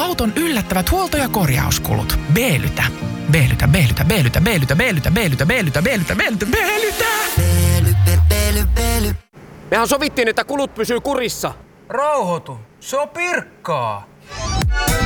auton yllättävät huolto- ja korjauskulut. Beelytä. Beelytä, beelytä, beelytä, beelytä, beelytä, beelytä, beelytä, beelytä, beelytä, beelytä. Mehän sovittiin, että kulut pysyy kurissa. Rauhoitu, se on Pirkkaa.